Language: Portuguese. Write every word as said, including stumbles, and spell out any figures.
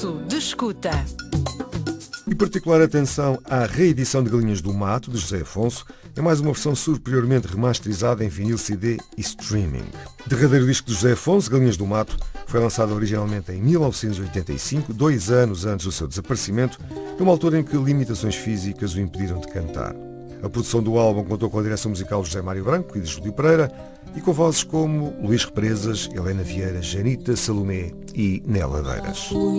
Momento de escuta. E particular atenção à reedição de Galinhas do Mato, de José Afonso, é mais uma versão superiormente remasterizada em vinil C D e streaming. Derradeiro disco de José Afonso, Galinhas do Mato, foi lançado originalmente em mil novecentos e oitenta e cinco, dois anos antes do seu desaparecimento, numa altura em que limitações físicas o impediram de cantar. A produção do álbum contou com a direção musical de José Mário Branco e de Júlio Pereira e com vozes como Luís Represas, Helena Vieira, Janita, Salomé e Néla Deiras.